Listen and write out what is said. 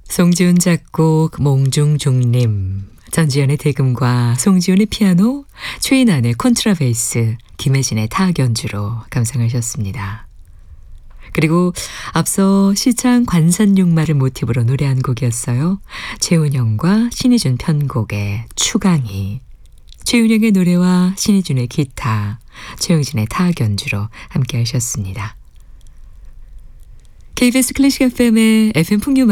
송지훈 작곡, 몽중종님, 전지현의 대금과 송지훈의 피아노, 최인환의 콘트라베이스, 김혜진의 타악 연주로 감상하셨습니다. 그리고 앞서 시창 관산육마를 모티브로 노래한 곡이었어요. 최은영과 신희준 편곡의 추강이, 최은영의 노래와 신희준의 기타, 최영진의 타악 연주로 함께 하셨습니다. KBS 클래식 FM의 FM 풍류